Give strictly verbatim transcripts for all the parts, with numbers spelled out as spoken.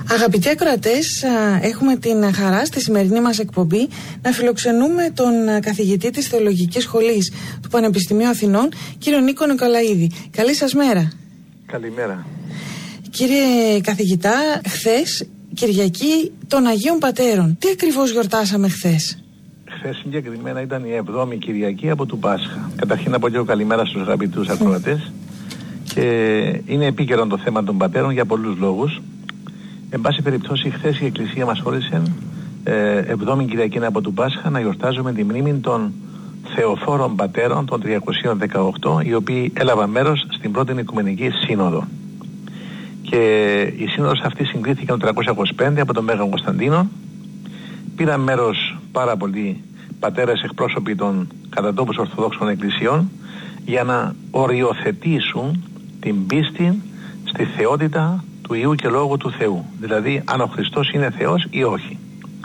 Αγαπητοί ακροατές, έχουμε την χαρά στη σημερινή μας εκπομπή να φιλοξενούμε τον καθηγητή της Θεολογικής Σχολής του Πανεπιστημίου Αθηνών, κύριο Νίκο Νικολαίδη. Καλή σας μέρα. Καλημέρα. Κύριε καθηγητά, χθες Κυριακή των Αγίων Πατέρων. Τι ακριβώς γιορτάσαμε χθες? Χθες συγκεκριμένα ήταν η εβδόμη Κυριακή από του Πάσχα. Καταρχήν να πω και εγώ καλημέρα στους αγαπητούς ακροατές. Και είναι επίκαιρο το θέμα των πατέρων για πολλούς λόγους. Εν πάση περιπτώσει, χθες η Εκκλησία μας όρισε ε, εβδόμη Κυριακή από του Πάσχα να γιορτάζουμε τη μνήμη των Θεοφόρων Πατέρων των τριακοσίων δεκαοκτώ, οι οποίοι έλαβαν μέρος στην πρώτη Οικουμενική Σύνοδο. Και η σύνοδος αυτή συγκρίθηκε το τριακόσια είκοσι πέντε από τον Μέγα Κωνσταντίνο. Πήραν μέρος πάρα πολλοί πατέρες εκπρόσωποι των κατατόπους Ορθοδόξων Εκκλησιών για να οριοθετήσουν την πίστη στη θεότητα του Υιού και Λόγου του Θεού. Δηλαδή αν ο Χριστός είναι Θεός ή όχι.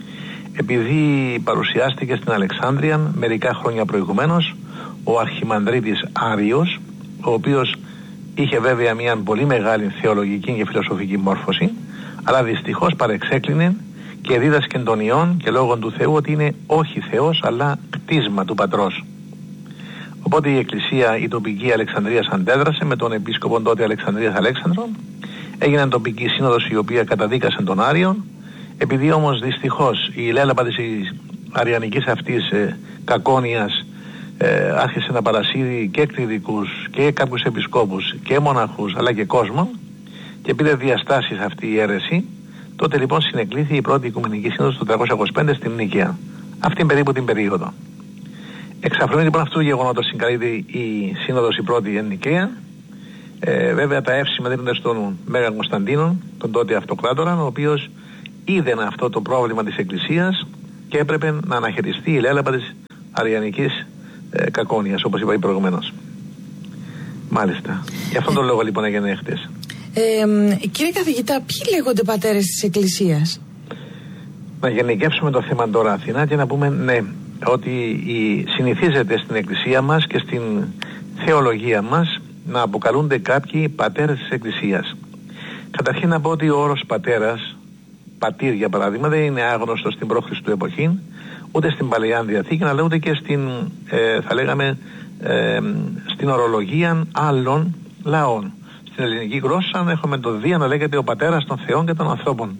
Επειδή παρουσιάστηκε στην Αλεξάνδρεια μερικά χρόνια προηγουμένως ο Αρχιμανδρίτης Άριος, ο οποίος είχε βέβαια μια πολύ μεγάλη θεολογική και φιλοσοφική μόρφωση, αλλά δυστυχώς παρεξέκλεινε και δίδασκε τον Υιόν και Λόγον του Θεού ότι είναι όχι Θεός αλλά κτίσμα του Πατρός. Οπότε η Εκκλησία, η τοπική Αλεξανδρίας αντέδρασε με τον επίσκοπο τότε Αλεξανδρίας Αλέξανδρο. Έγινε τοπική σύνοδος η οποία καταδίκασε τον Άριον. Επειδή όμως δυστυχώς η λέλαπα της αριανικής αυτής ε, κακόνοιας ε, άρχισε να παρασύρει και κληρικούς και κάποιους επισκόπους και μοναχούς αλλά και κόσμο και πήρε διαστάσεις αυτή η αίρεση, τότε λοιπόν συνεκλήθη η πρώτη Οικουμενική Σύνοδος του τριακόσια είκοσι πέντε στην Νίκαια. Αυτή είναι περίπου την περίοδο. Εξαφρώνει λοιπόν αυτού του γεγονότος συγκαλείται η Σύνοδος η πρώτη εν Νικαία. Ε, βέβαια τα εύσημα δίνονται στον Μέγα Κωνσταντίνο, τον τότε αυτοκράτορα, ο οποίος είδε αυτό το πρόβλημα της Εκκλησίας και έπρεπε να αναχαιριστεί η λέλαπα της αριανικής ε, κακόνοιας, όπως είπα προηγουμένως. Μάλιστα. Γι' αυτόν τον λόγο λοιπόν έγινε χτες. Ε, κύριε καθηγητά, ποιοι λέγονται πατέρες της Εκκλησίας? Να γενικεύσουμε το θέμα τώρα Αθηνά και να πούμε ναι, ότι η, συνηθίζεται στην Εκκλησία μας και στην θεολογία μας να αποκαλούνται κάποιοι πατέρες της Εκκλησίας. Καταρχήν να πω ότι ο όρος πατέρας, πατήρ για παράδειγμα, δεν είναι άγνωστο στην προ-Χριστού εποχή, ούτε στην Παλαιά Διαθήκη, αλλά ούτε και στην, ε, θα λέγαμε, ε, στην ορολογία άλλων λαών. Στην ελληνική γλώσσα έχουμε το Δία να λέγεται ο πατέρας των θεών και των ανθρώπων.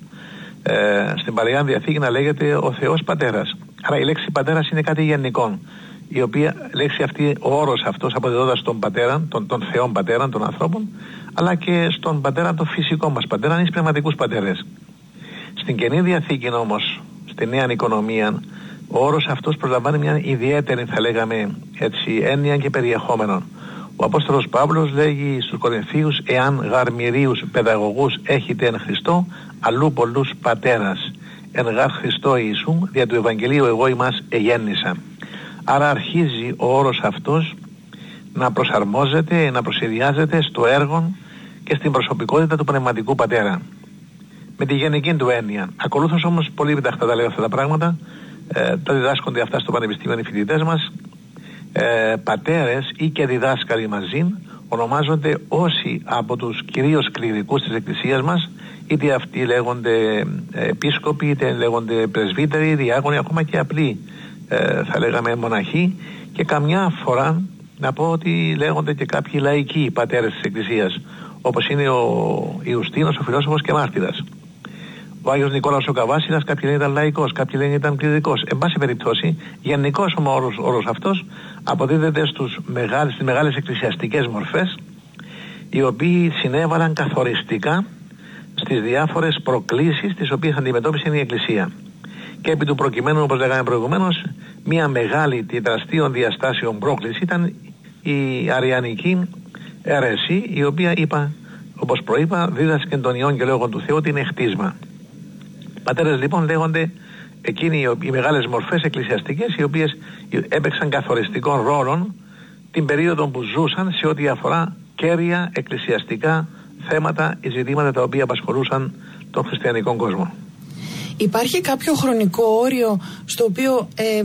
Ε, στην Παλαιά Διαθήκη να λέγεται ο Θεός Πατέρας. Άρα η λέξη πατέρας είναι κάτι γενικό, η οποία λέξη αυτή, ο όρος αυτός αποδεδόταν στον πατέρα, τον, τον Θεών Πατέρα των ανθρώπων, αλλά και στον πατέρα τον φυσικό μας πατέρα, είναι πνευματικούς πατέρες. Στην Καινή Διαθήκη όμως, στη Νέα Οικονομία, ο όρος αυτός προσλαμβάνει μια ιδιαίτερη, θα λέγαμε έτσι, έννοια και περιεχόμενο. Ο Απόστολος Παύλος λέγει στους Κορινθίους, εάν γαρμυρίους παιδαγωγούς έχετε εν Χριστώ, αλλού πολλούς πατέρας. Εν γαρ Χριστώ Ιησού, δια του Ευαγγελίου εγώ ημάς εγέννησα. Άρα αρχίζει ο όρος αυτός να προσαρμόζεται, να προσυδειάζεται στο έργο και στην προσωπικότητα του πνευματικού πατέρα. Με τη γενική του έννοια. Ακολούθως όμως πολύ επιταχτά τα λέω αυτά τα πράγματα, ε, τα διδάσκονται αυτά στο Πανεπιστήμιο οι φοιτητές μας. Ε, πατέρες ή και διδάσκαλοι μαζί ονομάζονται όσοι από τους κυρίως κληρικούς της Εκκλησίας μας, είτε αυτοί λέγονται ε, επίσκοποι, είτε λέγονται πρεσβύτεροι, διάκονοι, ακόμα και απλοί ε, θα λέγαμε μοναχοί, και καμιά φορά να πω ότι λέγονται και κάποιοι λαϊκοί πατέρες της Εκκλησίας, όπως είναι ο Ιουστίνος, ο φιλόσοφος και μάρτυρας. Ο Άγιος Νικόλαος ο Καβάσιλας, κάποιοι λένε ήταν λαϊκός, κάποιοι λένε ήταν κληρικός. Εν πάση περιπτώσει, γενικός ο όρος, όρος αυτός αποδίδεται στους μεγάλες, στις μεγάλες εκκλησιαστικές μορφές, οι οποίοι συνέβαλαν καθοριστικά στις διάφορες προκλήσεις τις οποίες αντιμετώπισε η Εκκλησία. Και επί του προκειμένου, όπως λέγαμε προηγουμένως, μια μεγάλη τεραστίων διαστάσεων πρόκληση ήταν η αριανική αίρεση, η οποία είπα, όπως προείπα, δίδασκε τον Υιόν και Λόγον του Θεού ότι είναι χτίσμα. Πατέρες λοιπόν λέγονται εκείνοι οι μεγάλες μορφές εκκλησιαστικές, οι οποίες έπαιξαν καθοριστικών ρόλων την περίοδο που ζούσαν σε ό,τι αφορά κέρια εκκλησιαστικά θέματα ή ζητήματα τα οποία απασχολούσαν τον χριστιανικό κόσμο. Υπάρχει κάποιο χρονικό όριο στο οποίο ε,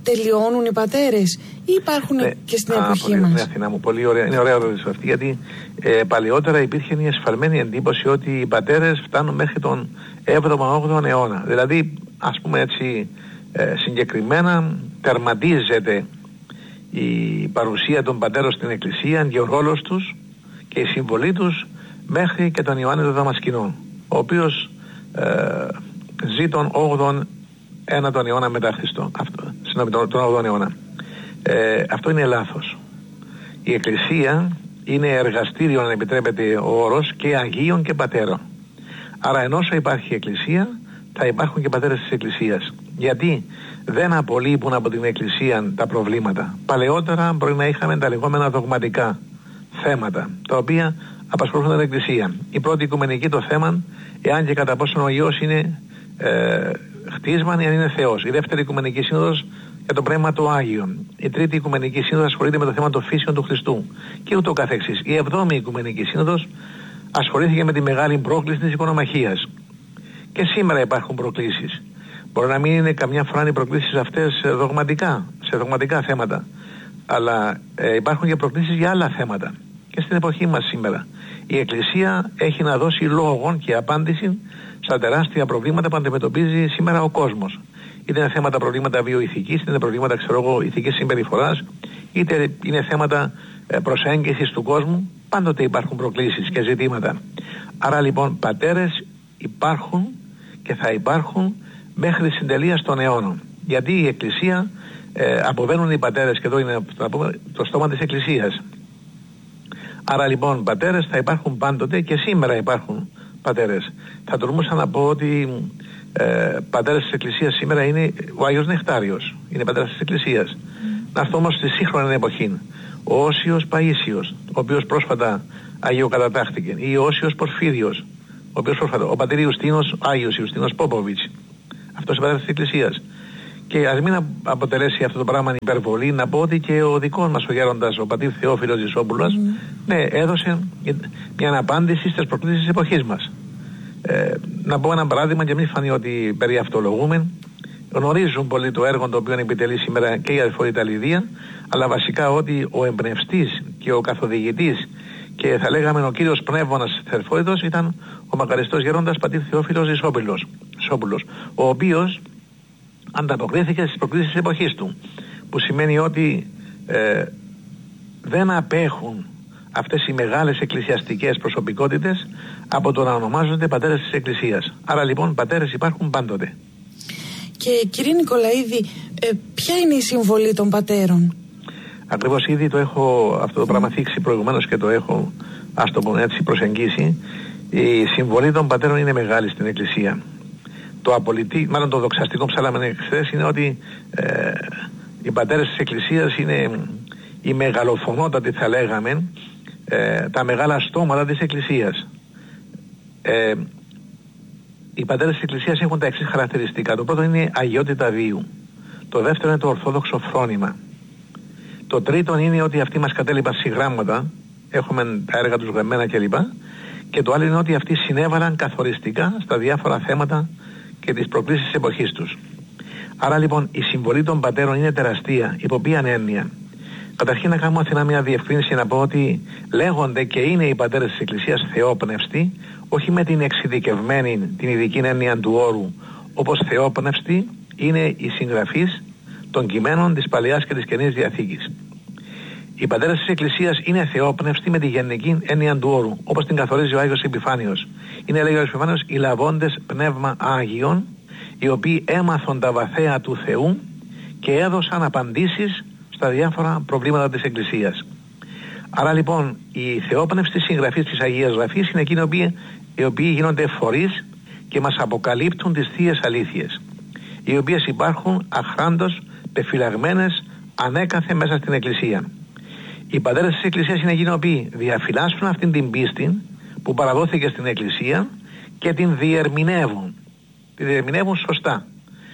τελειώνουν οι πατέρες ή υπάρχουν ναι, και στην α, εποχή πολύ, μας? Ναι, Αθηνά μου, πολύ ωραία. Είναι ωραία ερώτηση αυτή, γιατί ε, παλαιότερα υπήρχε μια εσφαλμένη εντύπωση ότι οι πατέρες φτάνουν μέχρι τον έβδομο όγδοο αιώνα. Δηλαδή, ας πούμε έτσι, ε, συγκεκριμένα τερματίζεται η παρουσία των πατέρων στην Εκκλησία και ο ρόλος τους και η συμβολή τους μέχρι και τον Ιωάννη τον Δαμασκηνό, ο οποίος ε, ζει τον όγδοο ένατο αιώνα μετά Χριστό. Αυτό, συγγνώμη, τον, τον όγδοο αιώνα. Ε, αυτό είναι λάθος. Η Εκκλησία είναι εργαστήριο, αν επιτρέπεται ο όρος, και Αγίων και Πατέρων. Άρα ενώσο υπάρχει η Εκκλησία, θα υπάρχουν και πατέρες της Εκκλησίας. Γιατί δεν απολείπουν από την Εκκλησία τα προβλήματα. Παλαιότερα μπορεί να είχαμε τα λεγόμενα δογματικά θέματα, τα οποία απασχολούν την Εκκλησία. Η πρώτη οικουμενική το θέμα, εάν και κατά πόσο ο Υιός είναι ε, χτίσμα, αν είναι Θεός. Η δεύτερη οικουμενική σύνοδος για το πνεύμα του Άγιον. Η τρίτη οικουμενική σύνοδος ασχολείται με το θέμα των φύσεων του Χριστού. Και ούτω καθεξής. Η εβδόμη οικουμενική σύνοδος ασχολήθηκε με τη μεγάλη πρόκληση της οικονομαχίας. Και σήμερα υπάρχουν προκλήσεις. Μπορεί να μην είναι καμιά φορά οι προκλήσεις αυτές δογματικά, σε δογματικά θέματα. Αλλά ε, υπάρχουν και προκλήσεις για άλλα θέματα. Και στην εποχή μας σήμερα. Η Εκκλησία έχει να δώσει λόγο και απάντηση στα τεράστια προβλήματα που αντιμετωπίζει σήμερα ο κόσμος. Είτε είναι θέματα προβλήματα βιοηθικής, είτε είναι προβλήματα ξέρω εγώ, ηθικής συμπεριφοράς, είτε είναι θέματα ε, προσέγγισης του κόσμου. Πάντοτε υπάρχουν προκλήσεις και ζητήματα. Άρα λοιπόν πατέρες υπάρχουν και θα υπάρχουν μέχρι τη συντελεία των αιώνων. Γιατί η Εκκλησία ε, αποβαίνουν οι πατέρες, και εδώ είναι το στόμα της Εκκλησίας. Άρα λοιπόν πατέρες θα υπάρχουν πάντοτε και σήμερα υπάρχουν πατέρες. Θα τολμούσα να πω ότι ε, πατέρες της Εκκλησίας σήμερα είναι ο Άγιος Νεκτάριος, είναι πατέρας της Εκκλησίας. Mm. Να έρθω όμως στη σύγχρονη εποχή. Ο Όσιος Παΐσιος, ο οποίος πρόσφατα αγιοκατατάχθηκε, ή ο Όσιος Πορφύριος, ο οποίος πρόσφατα, ο πατήρ Ιουστίνος, Άγιος Ιουστίνος Πόποβιτς, αυτός είναι πατέρας της Εκκλησίας. Και ας μην αποτελέσει αυτό το πράγμα υπερβολή, να πω ότι και ο δικός μας ο γέροντας, ο πατήρ Θεόφιλος Ζησόπουλος, mm. ναι, έδωσε μια απάντηση στις προκλήσεις της εποχής μας. Ε, να πω ένα παράδειγμα και μην φανεί ότι περί αυτολογούμε. Γνωρίζουν πολύ το έργο το οποίο επιτελεί σήμερα και η αδελφότητα Λιδία, αλλά βασικά ότι ο εμπνευστής και ο καθοδηγητής και θα λέγαμε ο κύριος πνεύμονας της αδελφότητας ήταν ο μακαριστός γέροντας πατήρ Θεόφιλος Ζησόπουλος, ο οποίος ανταποκρίθηκε στις προκλήσεις της εποχής του, που σημαίνει ότι ε, δεν απέχουν αυτές οι μεγάλες εκκλησιαστικές προσωπικότητες από το να ονομάζονται πατέρες της Εκκλησίας. Άρα λοιπόν πατέρες υπάρχουν πάντοτε. Και κύριε Νικολαίδη, ε, ποια είναι η συμβολή των πατέρων? Ακριβώς ήδη το έχω αυτό το πράγμα θίξει προηγουμένως και το έχω, ας το πούμε έτσι, προσεγγίσει. Η συμβολή των πατέρων είναι μεγάλη στην Εκκλησία. Το απολυτή, μάλλον το δοξαστικό ψάλαμε χθες, είναι ότι ε, οι πατέρες της Εκκλησίας είναι οι μεγαλοφωνότατοι, θα λέγαμε, ε, τα μεγάλα στόματα της Εκκλησίας. Ε, οι πατέρες της Εκκλησίας έχουν τα εξής χαρακτηριστικά. Το πρώτο είναι αγιότητα βίου. Το δεύτερο είναι το ορθόδοξο φρόνημα. Το τρίτο είναι ότι αυτοί μας κατέλειπαν συγγράμματα, έχουμε τα έργα τους γραμμένα κλπ. Και το άλλο είναι ότι αυτοί συνέβαλαν καθοριστικά στα διάφορα θέματα και τις προκλήσεις της εποχής τους. Άρα λοιπόν η συμβολή των πατέρων είναι τεραστία. Υπό ποιαν έννοια? Καταρχήν να κάνουμε Αθηνά μια διευκρίνηση, να πω ότι λέγονται και είναι οι πατέρες της Εκκλησίας θεόπνευστοι, όχι με την εξειδικευμένη, την ειδική έννοια του όρου, όπως θεόπνευστοι είναι οι συγγραφείς των κειμένων της Παλαιάς και της Καινής Διαθήκης. Οι πατέρες της Εκκλησίας είναι θεόπνευστοι με τη γενική έννοια του όρου, όπως την καθορίζει ο Άγιος Επιφάνιος. Είναι, λέει ο Άγιος Επιφάνιος, οι λαβώντες πνεύμα Άγιον, οι οποίοι έμαθαν τα βαθαία του Θεού και έδωσαν απαντήσεις στα διάφορα προβλήματα της Εκκλησίας. Άρα λοιπόν οι θεόπνευστοι συγγραφείς της Αγίας Γραφής είναι εκείνοι οι οποίοι, οι οποίοι γίνονται φορείς και μας αποκαλύπτουν τις θείες αλήθειες, οι οποίες υπάρχουν αχράντως πεφυλαγμένες ανέκαθε μέσα στην Εκκλησία. Οι πατέρες της Εκκλησίας είναι εκείνοι οι οποίοι διαφυλάσσουν αυτήν την πίστη που παραδόθηκε στην Εκκλησία και την διερμηνεύουν. Τη διερμηνεύουν σωστά.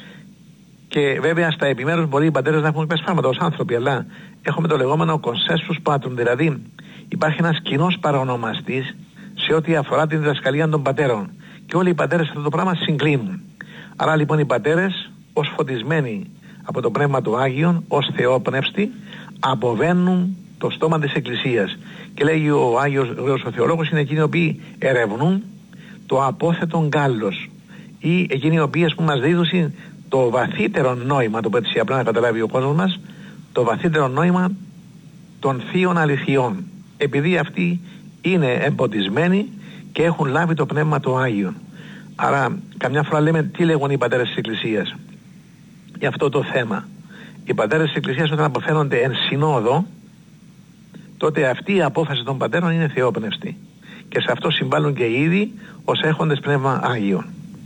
Και βέβαια στα επιμέρους μπορεί οι πατέρες να έχουν υπεσφάλματα ως άνθρωποι, αλλά έχουμε το λεγόμενο consensus patrum, δηλαδή υπάρχει ένας κοινός παρονομαστής σε ό,τι αφορά την διδασκαλία των πατέρων. Και όλοι οι πατέρες αυτό το πράγμα συγκλίνουν. Άρα λοιπόν οι πατέρες ως φωτισμένοι από το Πνεύμα του Άγιον ως θεόπνευστοι αποβαίνουν το στόμα της Εκκλησίας. Και λέγει ο Άγιος Γρηγόριος ο Θεολόγος, είναι εκείνοι οι οποίοι ερευνούν το απόθετον γκάλλος, ή εκείνοι οι οποίοι που μας δίδουν το βαθύτερο νόημα, το πω έτσι απλά να καταλάβει ο κόσμος μας, το βαθύτερο νόημα των θείων αληθιών, επειδή αυτοί είναι εμποτισμένοι και έχουν λάβει το Πνεύμα του Άγιον. Άρα καμιά φορά λέμε τι λέγουν οι πατέρες της Εκκλησίας για αυτό το θέμα. Οι πατέρες της Εκκλησίας όταν αποφαίνονται εν συνόδο, τότε αυτή η απόφαση των πατέρων είναι θεόπνευστη, και σε αυτό συμβάλλουν και οι ίδιοι ως έχοντες Πνεύμα Άγιον.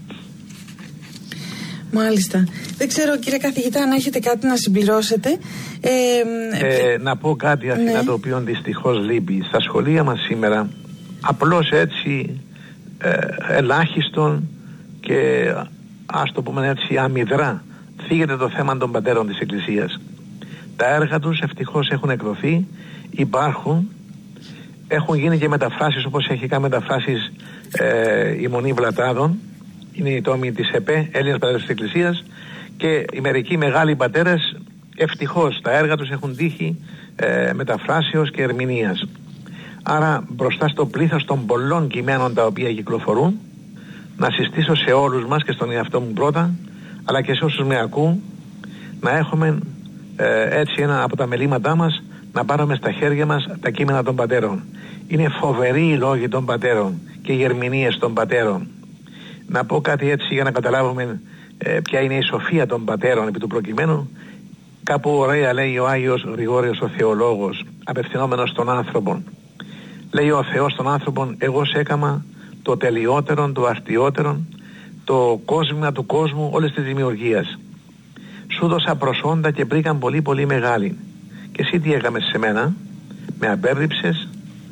Μάλιστα. Δεν ξέρω, κύριε καθηγητά, αν έχετε κάτι να συμπληρώσετε. Ε, ε, να πω κάτι, Αθηνά, ναι, το οποίο δυστυχώς λείπει. Στα σχολεία μας σήμερα, απλώς έτσι ε, ελάχιστον και ας το πούμε έτσι αμυδρά, θίγεται το θέμα των πατέρων της Εκκλησίας. Τα έργα τους ευτυχώς έχουν εκδοθεί, υπάρχουν, έχουν γίνει και μεταφράσεις, όπως έχει κάνει μεταφράσεις ε, η Μονή Βλατάδων, είναι η τόμη της ΕΠΕ, Έλληνας Πατέρες της Εκκλησίας, και οι μερικοί μεγάλοι πατέρες ευτυχώς τα έργα τους έχουν τύχει ε, μεταφράσεως και ερμηνείας. Άρα μπροστά στο πλήθος των πολλών κειμένων τα οποία κυκλοφορούν, να συστήσω σε όλους μας και στον εαυτό μου πρώτα, αλλά και σε όσους με ακούν, να έχουμε ε, έτσι ένα από τα μελήματά μας, να πάρουμε στα χέρια μας τα κείμενα των πατέρων. Είναι φοβεροί οι λόγοι των πατέρων και οι ερμηνείες των πατέρων. Να πω κάτι έτσι για να καταλάβουμε ε, ποια είναι η σοφία των πατέρων επί του προκειμένου. Κάπου ωραία λέει ο Άγιος Γρηγόριος ο Θεολόγος, απευθυνόμενος στον άνθρωπο. Λέει ο Θεός στον άνθρωπο, εγώ σε έκαμα το τελειότερον, το αστιότερον, το κόσμημα του κόσμου όλες της δημιουργίας. Σου δώσα προσόντα και βρήκαν πολύ πολύ μεγάλη. Και εσύ τι έκαμες σε μένα? Με απέρριψες,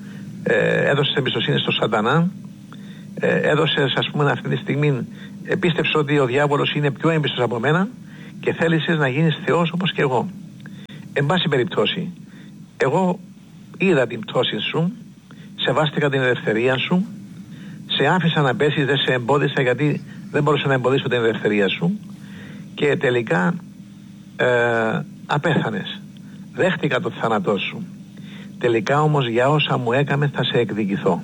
ε, έδωσες εμπιστοσύνη στον Σατανά, ε, έδωσες, ας πούμε, αυτή τη στιγμή, επίστεψες ότι ο διάβολος είναι πιο έμπιστος από μένα και θέλησες να γίνεις Θεός όπως και εγώ. Εν πάση περιπτώσει, εγώ είδα την πτώση σου, σεβάστηκα την ελευθερία σου, σε άφησα να πέσεις, δεν σε εμπόδισα γιατί δεν μπορούσα να εμποδίσω την ελευθερία σου, και τελικά ε, απέθανες. Δέχτηκα το θάνατό σου. Τελικά όμως για όσα μου έκαμε θα σε εκδικηθώ.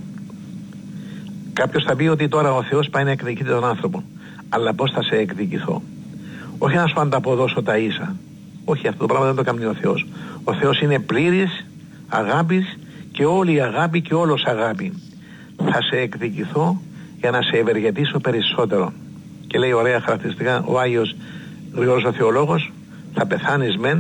Κάποιος θα πει ότι τώρα ο Θεός πάει να εκδικείται τον άνθρωπο. Αλλά πώς θα σε εκδικηθώ? Όχι να σου ανταποδώσω τα ίσα. Όχι, αυτό το πράγμα δεν το κάνει ο Θεός. Ο Θεός είναι πλήρης αγάπης και όλη η αγάπη και όλος αγάπη. Θα σε εκδικηθώ για να σε ευεργετήσω περισσότερο. Και λέει ωραία χαρακτηριστικά ο Άγιος Γρηγόριος ο Θεολόγος, θα πεθάνεις μεν,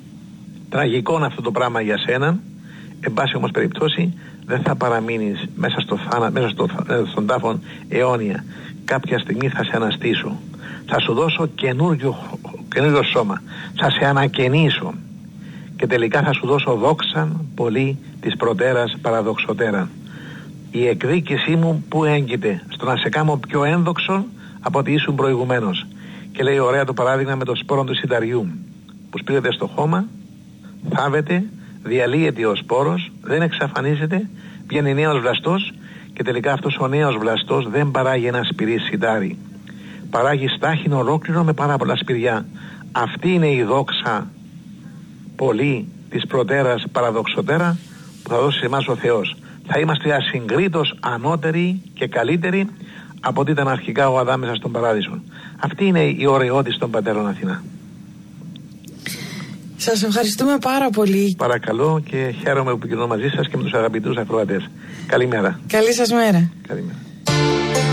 τραγικό είναι αυτό το πράγμα για σένα, εν πάση όμως περιπτώσει δεν θα παραμείνεις μέσα, στο θάνα, μέσα στο, στον τάφον αιώνια. Κάποια στιγμή θα σε αναστήσω, θα σου δώσω καινούριο, καινούριο σώμα, θα σε ανακαινήσω και τελικά θα σου δώσω δόξαν πολύ της προτέρας παραδοξωτέραν. Η εκδίκησή μου που έγκυται? Στο να σε κάνω πιο ένδοξον από ότι ήσουν προηγουμένως. Και λέει ωραία το παράδειγμα με το σπόρο του σιταριού που σπείρεται στο χώμα, θάβεται, διαλύεται ο σπόρος, δεν εξαφανίζεται, βγαίνει νέος βλαστός και τελικά αυτός ο νέος βλαστός δεν παράγει ένα σπυρί σιτάρι, παράγει στάχινο ολόκληρο με πάρα πολλά σπηριά. Αυτή είναι η δόξα πολύ της προτέρας παραδοξωτέρα που θα δώσει σε εμάς ο Θεός. Θα είμαστε ασυγκρίτως ανώτεροι και καλύτεροι από ό,τι ήταν αρχικά ο Αδάμ μέσα στον παράδεισο. Αυτή είναι η ωραιότης των πατέρων Αθηνά. Σας ευχαριστούμε πάρα πολύ. Παρακαλώ και χαίρομαι που κοινωνώ μαζί σας και με τους αγαπητούς ακροατές. Καλημέρα. Καλή σας μέρα. Καλημέρα.